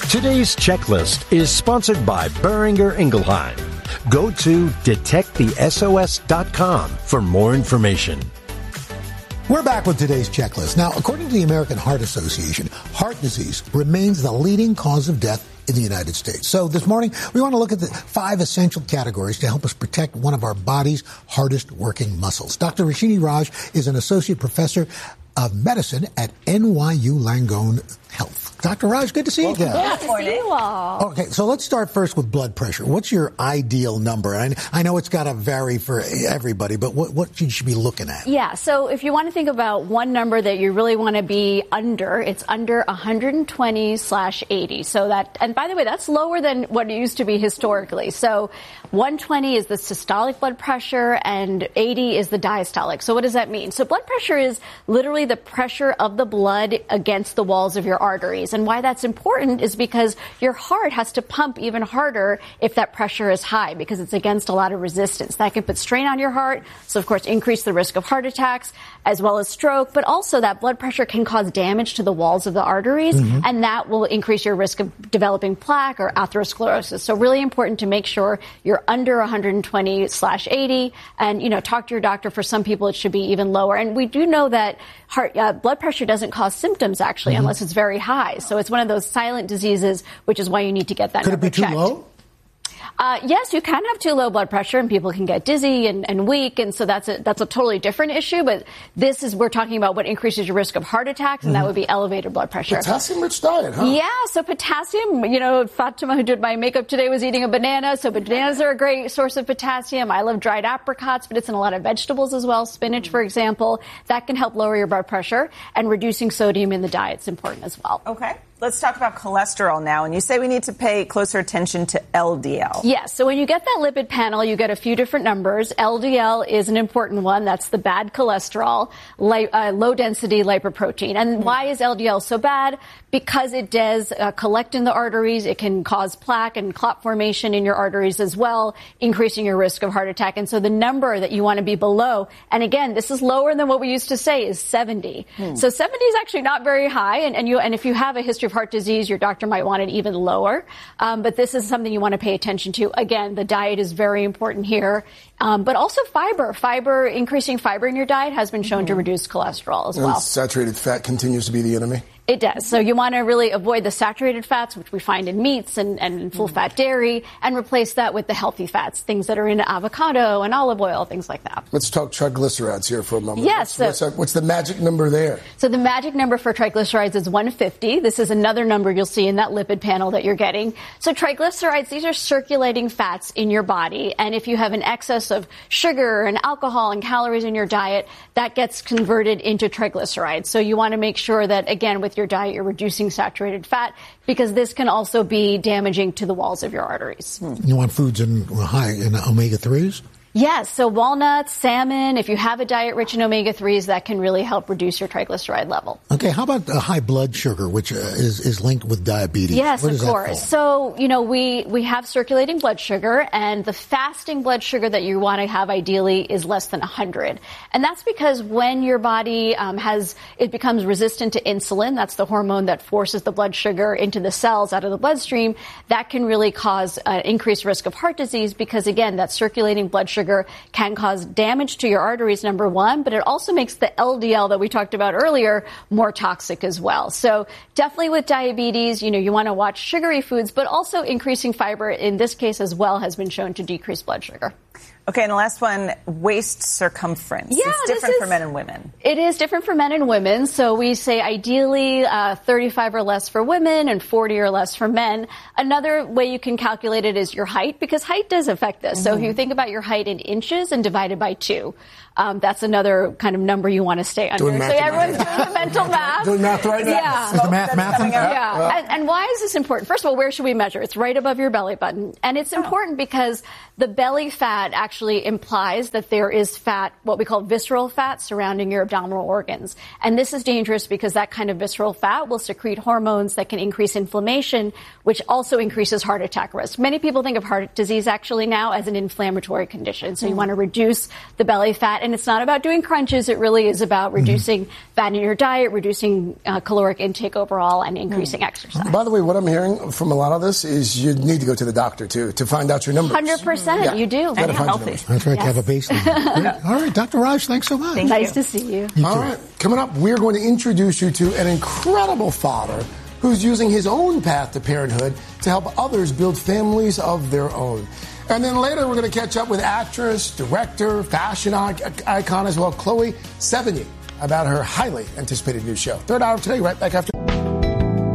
Today's checklist is sponsored by Boehringer Ingelheim. Go to detectthesos.com for more information. We're back with today's checklist. Now, according to the American Heart Association, heart disease remains the leading cause of death in the United States. So this morning, we want to look at the 5 essential categories to help us protect one of our body's hardest working muscles. Dr. Rashini Raj is an associate professor of medicine at NYU Langone Health. Dr. Raj, good to see you again. Good to see you all. Okay, so let's start first with blood pressure. What's your ideal number? I know it's got to vary for everybody, but what you should be looking at? Yeah, so if you want to think about one number that you really want to be under, it's under 120/80. So that, and by the way, that's lower than what it used to be historically. So 120 is the systolic blood pressure and 80 is the diastolic. So what does that mean? So blood pressure is literally the pressure of the blood against the walls of your arteries. And why that's important is because your heart has to pump even harder if that pressure is high, because it's against a lot of resistance. That can put strain on your heart. So, of course, increase the risk of heart attacks as well as stroke. But also that blood pressure can cause damage to the walls of the arteries, and that will increase your risk of developing plaque or atherosclerosis. So really important to make sure you're under 120/80 and, talk to your doctor. For some people, it should be even lower. And we do know that blood pressure doesn't cause symptoms, actually, unless it's very high. So it's one of those silent diseases, which is why you need to get that number checked. Could it be too low? Yes, you can have too low blood pressure and people can get dizzy and weak. And so that's a totally different issue. But we're talking about what increases your risk of heart attacks, and that would be elevated blood pressure. Potassium-rich diet, huh? Yeah, so potassium, Fatima, who did my makeup today, was eating a banana. So bananas are a great source of potassium. I love dried apricots, but it's in a lot of vegetables as well. Spinach, for example, that can help lower your blood pressure, and reducing sodium in the diet is important as well. Okay. Let's talk about cholesterol now. And you say we need to pay closer attention to LDL. Yes. So when you get that lipid panel, you get a few different numbers. LDL is an important one. That's the bad cholesterol, low-density lipoprotein. And why is LDL so bad? Because it does collect in the arteries. It can cause plaque and clot formation in your arteries as well, increasing your risk of heart attack. And so the number that you want to be below, and again, this is lower than what we used to say, is 70. So 70 is actually not very high. And if you have a history of heart disease, your doctor might want it even lower. But this is something you want to pay attention to. Again, the diet is very important here. But also fiber, increasing fiber in your diet has been shown to reduce cholesterol as well. And saturated fat continues to be the enemy? It does. So you want to really avoid the saturated fats, which we find in meats and full-fat dairy, and replace that with the healthy fats, things that are in avocado and olive oil, things like that. Let's talk triglycerides here for a moment. Yes. What's the magic number there? So the magic number for triglycerides is 150. This is another number you'll see in that lipid panel that you're getting. So triglycerides, these are circulating fats in your body. And if you have an excess of sugar and alcohol and calories in your diet, that gets converted into triglycerides. So you want to make sure that, again, with your diet, you're reducing saturated fat, because this can also be damaging to the walls of your arteries. You want foods high in omega-3s? Yes, so walnuts, salmon, if you have a diet rich in omega-3s, that can really help reduce your triglyceride level. Okay, how about high blood sugar, which is linked with diabetes? Yes, of course. So, we have circulating blood sugar, and the fasting blood sugar that you want to have ideally is less than 100. And that's because when your body it becomes resistant to insulin, that's the hormone that forces the blood sugar into the cells out of the bloodstream, that can really cause an increased risk of heart disease, because, again, that circulating blood sugar can cause damage to your arteries, number one, but it also makes the LDL that we talked about earlier more toxic as well. So definitely with diabetes, you want to watch sugary foods, but also increasing fiber in this case as well has been shown to decrease blood sugar. Okay, and the last one, waist circumference. Yeah, it's different for men and women. It is different for men and women. So we say ideally 35 or less for women and 40 or less for men. Another way you can calculate it is your height, because height does affect this. So if you think about your height in inches and divided by 2, that's another kind of number you want to stay under. So everyone's doing the mental math. Doing math right now. Yeah. Is the math? Yeah. And why is this important? First of all, where should we measure? It's right above your belly button. And it's important because the belly fat actually actually implies that there is fat, what we call visceral fat, surrounding your abdominal organs. And this is dangerous because that kind of visceral fat will secrete hormones that can increase inflammation, which also increases heart attack risk. Many people think of heart disease actually now as an inflammatory condition. So you want to reduce the belly fat. And it's not about doing crunches. It really is about reducing fat in your diet, reducing caloric intake overall, and increasing exercise. By the way, what I'm hearing from a lot of this is you need to go to the doctor, too, to find out your numbers. 100%. You do. And healthy. That's right, to have a baseline. All right, Dr. Raj, thanks so much. Nice to see you. All right, coming up, we're going to introduce you to an incredible father who's using his own path to parenthood to help others build families of their own. And then later, we're going to catch up with actress, director, fashion icon as well, Chloe Sevigny, about her highly anticipated new show. Third hour of today, right back after.